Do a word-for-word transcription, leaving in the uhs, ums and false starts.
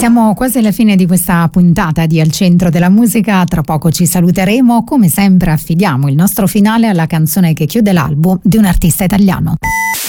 Siamo quasi alla fine di questa puntata di Al Centro della Musica, tra poco ci saluteremo, come sempre affidiamo il nostro finale alla canzone che chiude l'album di un artista italiano.